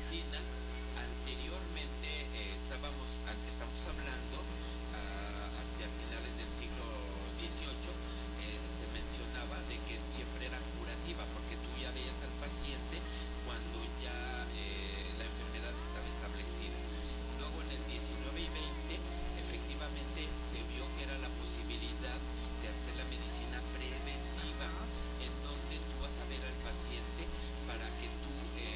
medicina, anteriormente estamos hablando hacia finales del siglo XVIII, se mencionaba de que siempre era curativa, porque tú ya veías al paciente cuando ya la enfermedad estaba establecida. Luego en el 19 y 20, efectivamente se vio que era la posibilidad de hacer la medicina preventiva, en donde tú vas a ver al paciente para que tú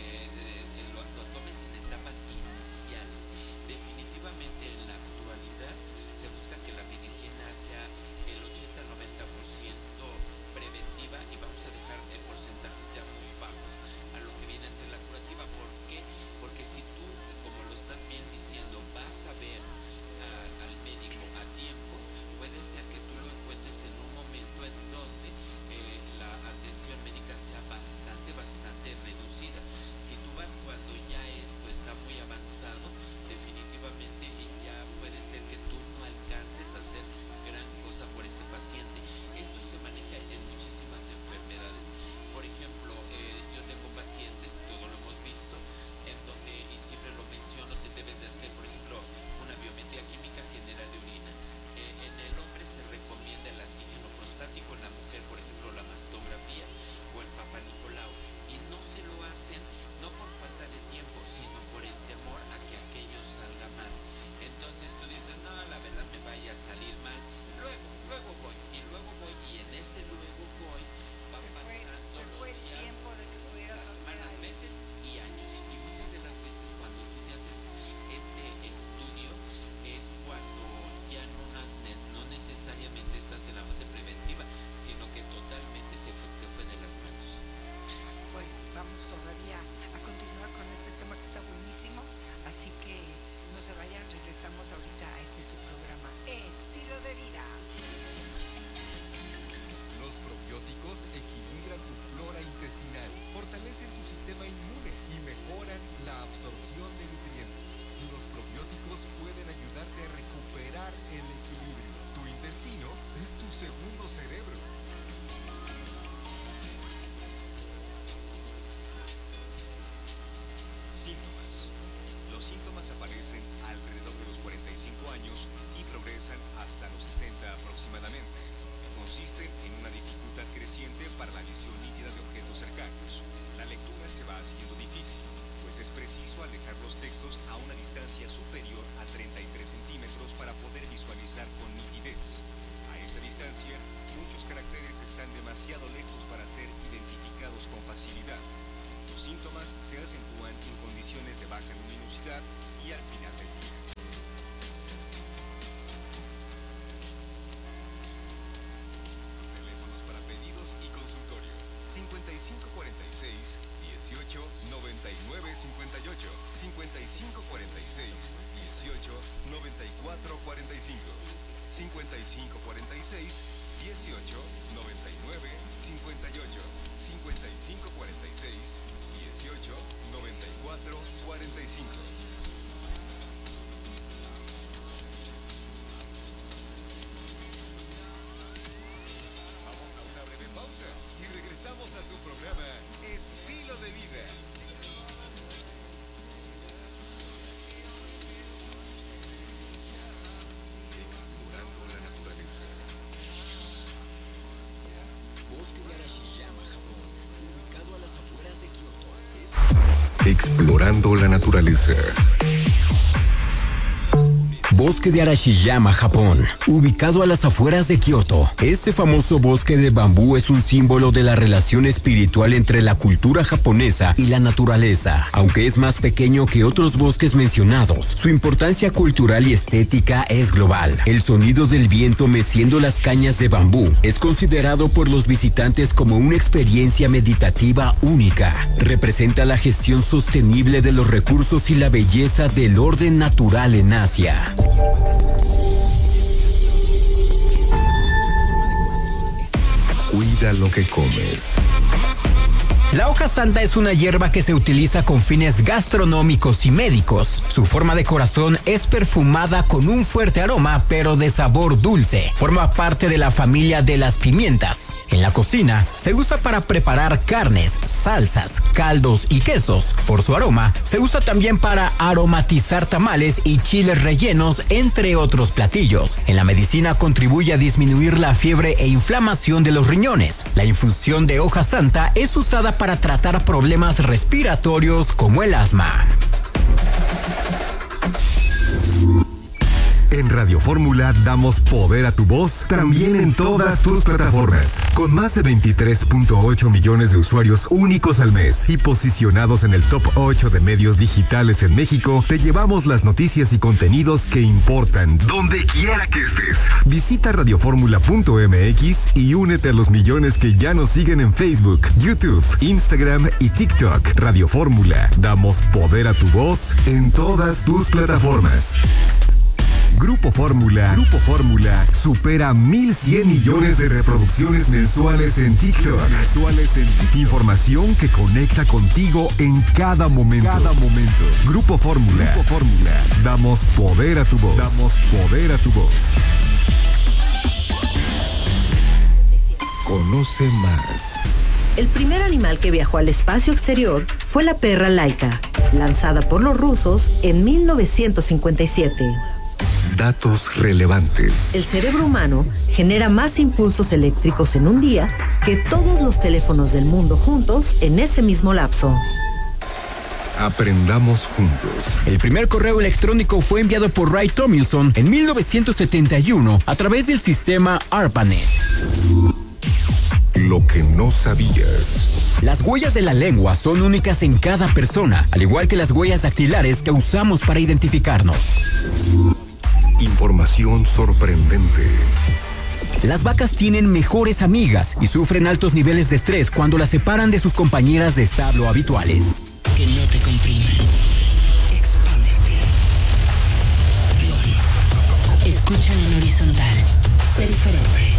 lo tomes en etapas iniciales. Definitivamente en la actualidad se busca que la medicina sea el 80-90% preventiva, y vamos a dejar porcentajes ya muy bajos a lo que viene a ser la curativa. ¿Por qué? Porque si tú, como lo estás bien diciendo, vas a ver al médico a tiempo, puede ser que tú lo encuentres en un momento en donde la atención médica sea bastante reducida. Si tú vas cuando ya esto está muy avanzado, definitivamente ya puede ser que tú no alcances a hacer gran cosa por este paciente. Esto se maneja en muchísimas enfermedades. Por ejemplo, yo tengo pacientes, todo lo hemos visto, en donde, y siempre lo menciono, te debes de hacer, por ejemplo, una biometría química general de orina. En el hombre se recomienda el antígeno prostático, en la mujer, por ejemplo, la mastografía o el Papa Nicolau, y no se lo hacen no por falta de tiempo, sino por el temor a que aquello salga mal. Entonces tú dices, no, la verdad me vaya a salir mal, luego voy, y en ese luego voy va pasando se fue los el días, tiempo de que pudieras las hacer semanas, algo. meses y años. Y muchas de las veces cuando tú te haces este estudio es cuando ya no necesariamente estás en la fase preventiva, sino que totalmente te fue de las manos. Pues vamos todavía a continuar con este tema que está buenísimo, así que no se vayan, regresamos ahorita a este su programa Estilo de Vida. Los probióticos equilibran tu flora intestinal, fortalecen tu sistema inmune y mejoran la absorción de nutrientes. Los probióticos pueden ayudarte a recuperar el equilibrio. Tu intestino es tu segundo cerebro. Síntomas. Los síntomas aparecen alrededor de los 45 años y progresan hasta los 60 aproximadamente. Consisten en una dificultad creciente para la visión nítida de objetos cercanos. La lectura se va haciendo difícil, pues es preciso alejar los textos a una distancia superior a 33 centímetros para poder visualizar con nitidez. A esa distancia, muchos caracteres están demasiado lejos para ser identificados con facilidad. Los síntomas se acentúan en condiciones de baja luminosidad y al final del día. Teléfonos para pedidos y consultorio: 5546-18-9958, 5546-18-9445, 5546-18-9958, 5546-18-9445. Vamos a una breve pausa y regresamos a su programa Estilo de Vida. Explorando la naturaleza. Bosque de Arashiyama, Japón, ubicado a las afueras de Kioto. Explorando la naturaleza. Bosque de Arashiyama, Japón, ubicado a las afueras de Kioto. Este famoso bosque de bambú es un símbolo de la relación espiritual entre la cultura japonesa y la naturaleza. Aunque es más pequeño que otros bosques mencionados, su importancia cultural y estética es global. El sonido del viento meciendo las cañas de bambú es considerado por los visitantes como una experiencia meditativa única. Representa la gestión sostenible de los recursos y la belleza del orden natural en Asia. Cuida lo que comes. La hoja santa es una hierba que se utiliza con fines gastronómicos y médicos. Su forma de corazón es perfumada con un fuerte aroma, pero de sabor dulce. Forma parte de la familia de las pimientas. En la cocina se usa para preparar carnes, salsas, caldos y quesos. Por su aroma, se usa también para aromatizar tamales y chiles rellenos, entre otros platillos. En la medicina contribuye a disminuir la fiebre e inflamación de los riñones. La infusión de hoja santa es usada para tratar problemas respiratorios como el asma. En Radio Fórmula damos poder a tu voz también en todas tus plataformas. Con más de 23.8 millones de usuarios únicos al mes y posicionados en el top 8 de medios digitales en México, te llevamos las noticias y contenidos que importan donde quiera que estés. Visita radioformula.mx y únete a los millones que ya nos siguen en Facebook, YouTube, Instagram y TikTok. Radio Fórmula, damos poder a tu voz en todas tus plataformas. Grupo Fórmula supera 1,100 millones de reproducciones mensuales en TikTok. Información que conecta contigo en cada momento. Grupo Fórmula. Damos poder a tu voz. Conoce más. El primer animal que viajó al espacio exterior fue la perra Laika, lanzada por los rusos en 1957. Datos relevantes. El cerebro humano genera más impulsos eléctricos en un día que todos los teléfonos del mundo juntos en ese mismo lapso. Aprendamos juntos. El primer correo electrónico fue enviado por Ray Tomlinson en 1971 a través del sistema ARPANET. Lo que no sabías. Las huellas de la lengua son únicas en cada persona, al igual que las huellas dactilares que usamos para identificarnos. Información sorprendente. Las vacas tienen mejores amigas y sufren altos niveles de estrés cuando las separan de sus compañeras de establo habituales. Que no te compriman. Expándete. Escúchala en horizontal. Sé diferente.